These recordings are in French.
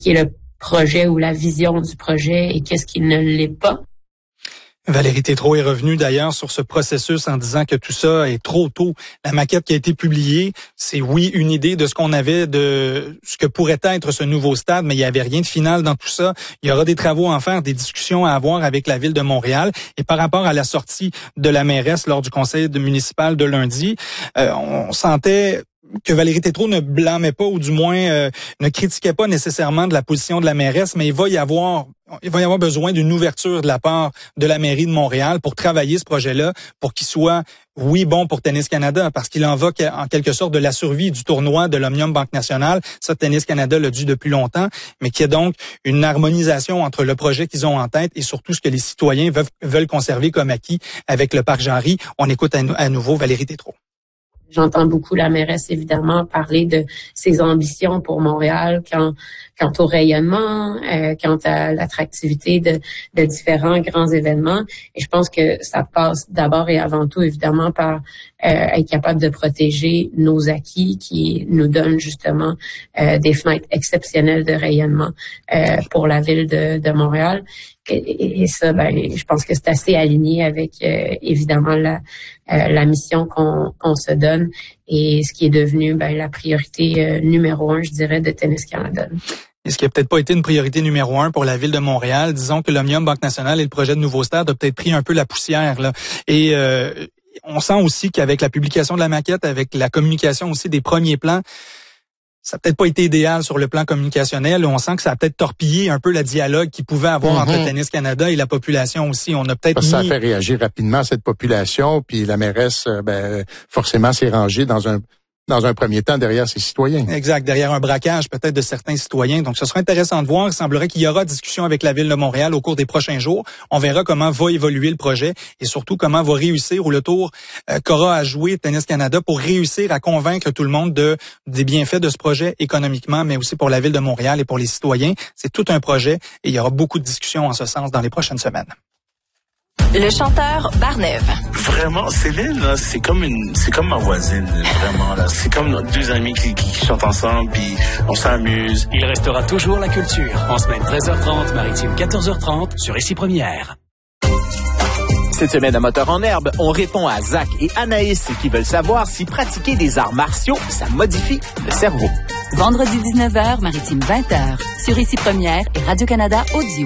qui est le projet ou la vision du projet et qu'est-ce qui ne l'est pas. Valérie Tétrault est revenue d'ailleurs sur ce processus en disant que tout ça est trop tôt. La maquette qui a été publiée, c'est oui une idée de ce qu'on avait, de ce que pourrait être ce nouveau stade, mais il n'y avait rien de final dans tout ça. Il y aura des travaux à en faire, des discussions à avoir avec la Ville de Montréal. Et par rapport à la sortie de la mairesse lors du conseil municipal de lundi, on sentait que Valérie Tétrault ne blâmait pas ou du moins ne critiquait pas nécessairement de la position de la mairesse, mais il va y avoir besoin d'une ouverture de la part de la mairie de Montréal pour travailler ce projet-là, pour qu'il soit, oui, bon pour Tennis Canada, parce qu'il en va en quelque sorte de la survie du tournoi de l'Omnium Banque Nationale. Ça, Tennis Canada l'a dit depuis longtemps, mais qu'il y a donc une harmonisation entre le projet qu'ils ont en tête et surtout ce que les citoyens veulent conserver comme acquis avec le parc Jean-Ry. On écoute à nouveau Valérie Tétrault. J'entends beaucoup la mairesse, évidemment, parler de ses ambitions pour Montréal quant au rayonnement, quant à l'attractivité de différents grands événements. Et je pense que ça passe d'abord et avant tout, évidemment, par être capable de protéger nos acquis qui nous donnent justement des fenêtres exceptionnelles de rayonnement pour la ville de Montréal. Et ça, je pense que c'est assez aligné avec évidemment la mission qu'on se donne et ce qui est devenu la priorité numéro 1, je dirais, de Tennis Canada. Et ce qui a peut-être pas été une priorité numéro 1 pour la ville de Montréal, disons que l'Omnium Banque Nationale et le projet de nouveau stade a peut-être pris un peu la poussière là. Et on sent aussi qu'avec la publication de la maquette, avec la communication aussi des premiers plans, ça n'a peut-être pas été idéal sur le plan communicationnel. On sent que ça a peut-être torpillé un peu le dialogue qu'il pouvait avoir entre Tennis Canada et la population aussi. On a peut-être Ça a fait réagir rapidement cette population, puis la mairesse, forcément, s'est rangée dans un premier temps derrière ses citoyens. Exact, derrière un braquage peut-être de certains citoyens. Donc, ce sera intéressant de voir. Il semblerait qu'il y aura discussion avec la Ville de Montréal au cours des prochains jours. On verra comment va évoluer le projet et surtout comment va réussir ou le tour qu'aura à jouer Tennis Canada pour réussir à convaincre tout le monde des bienfaits de ce projet économiquement, mais aussi pour la Ville de Montréal et pour les citoyens. C'est tout un projet et il y aura beaucoup de discussions en ce sens dans les prochaines semaines. Le chanteur Barnève. Vraiment, Céline, là, c'est comme ma voisine, vraiment, là. C'est comme nos deux amis qui chantent ensemble, puis on s'amuse. Il restera toujours la culture. En semaine 13h30, maritime 14h30, sur Ici Première. Cette semaine à Moteur en herbe, on répond à Zach et Anaïs qui veulent savoir si pratiquer des arts martiaux, ça modifie le cerveau. Vendredi 19h, maritime 20h, sur Ici Première et Radio-Canada Audio.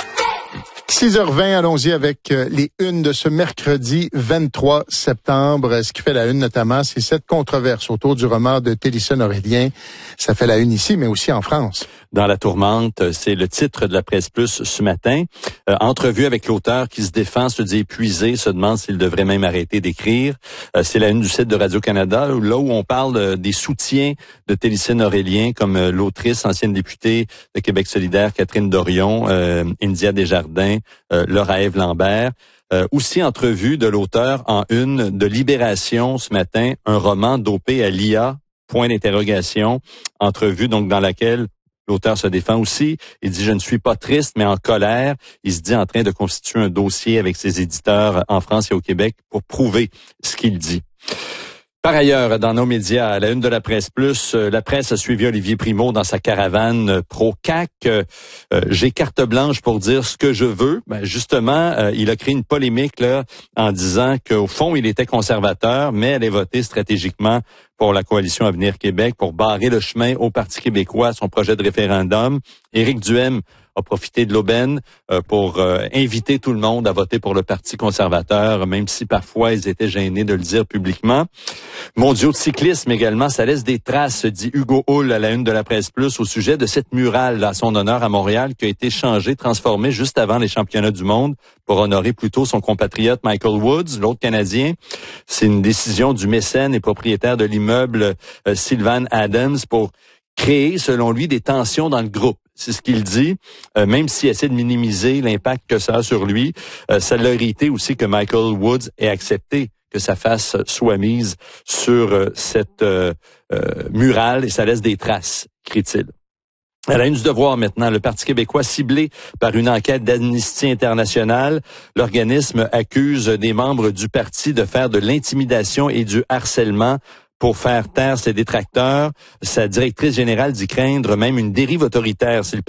6h20, allons-y avec les unes de ce mercredi 23 septembre. Ce qui fait la une notamment, c'est cette controverse autour du roman de Télisson-Aurélien. Ça fait la une ici, mais aussi en France. Dans la tourmente, c'est le titre de la Presse Plus ce matin. Entrevue avec l'auteur qui se défend, se dit épuisé, se demande s'il devrait même arrêter d'écrire. C'est la une du site de Radio-Canada, là où on parle des soutiens de Télisson-Aurélien, comme l'autrice, ancienne députée de Québec solidaire, Catherine Dorion, India Desjardins, Laura-Ève Lambert. Aussi entrevue de l'auteur en une de Libération ce matin, un roman dopé à l'IA, point d'interrogation. Entrevue donc dans laquelle l'auteur se défend aussi. Il dit « Je ne suis pas triste, mais en colère ». Il se dit en train de constituer un dossier avec ses éditeurs en France et au Québec pour prouver ce qu'il dit. Par ailleurs, dans nos médias, à la une de la Presse Plus, la presse a suivi Olivier Primo dans sa caravane pro-CAQ. J'ai carte blanche pour dire ce que je veux. Justement, il a créé une polémique là en disant qu'au fond, il était conservateur, mais allait voter stratégiquement pour la coalition Avenir Québec pour barrer le chemin au Parti québécois à son projet de référendum. Éric Duhaime a profité de l'aubaine pour inviter tout le monde à voter pour le Parti conservateur, même si parfois ils étaient gênés de le dire publiquement. Mondiaux de cyclisme également, ça laisse des traces, dit Hugo Hull à la une de la Presse Plus au sujet de cette murale à son honneur à Montréal qui a été changée, transformée juste avant les championnats du monde pour honorer plutôt son compatriote Michael Woods, l'autre Canadien. C'est une décision du mécène et propriétaire de l'immeuble Sylvan Adams pour créer, selon lui, des tensions dans le groupe. C'est ce qu'il dit, même s'il essaie de minimiser l'impact que ça a sur lui. Ça l'a irrité aussi que Michael Woods ait accepté que sa face soit mise sur cette murale et ça laisse des traces, crie-t-il. À la une du Devoir maintenant, le Parti québécois ciblé par une enquête d'Amnesty International. L'organisme accuse des membres du parti de faire de l'intimidation et du harcèlement pour faire taire ses détracteurs. Sa directrice générale dit craindre même une dérive autoritaire si le